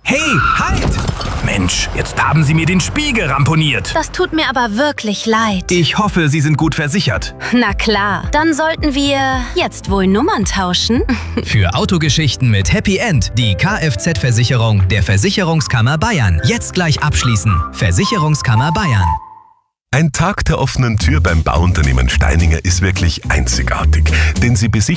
Hey, halt! Mensch, jetzt haben Sie mir den Spiegel ramponiert. Das tut mir aber wirklich leid. Ich hoffe, Sie sind gut versichert. Na klar, dann sollten wir jetzt wohl Nummern tauschen. Für Autogeschichten mit Happy End die Kfz-Versicherung der Versicherungskammer Bayern. Jetzt gleich abschließen. Versicherungskammer Bayern. Ein Tag der offenen Tür beim Bauunternehmen Steininger ist wirklich einzigartig, denn sie besichtigen